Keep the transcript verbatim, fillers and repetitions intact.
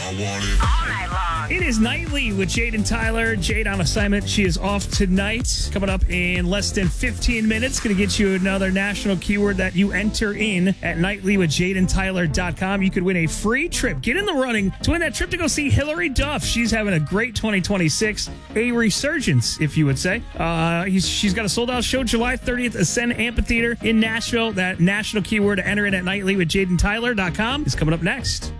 It is Nightly with Jade and Tyler. Jade on assignment. She is off tonight. Coming up in less than fifteen minutes. Going to get you another national keyword that you enter in at nightly with jade and tyler dot com. You could win a free trip. Get in the running to win that trip to go see Hillary Duff. She's having a great twenty twenty-six. A resurgence, if you would say. Uh, he's, she's got a sold-out show July thirtieth, Ascend Amphitheater in Nashville. That national keyword to enter in at nightly with jade and tyler dot com is coming up next.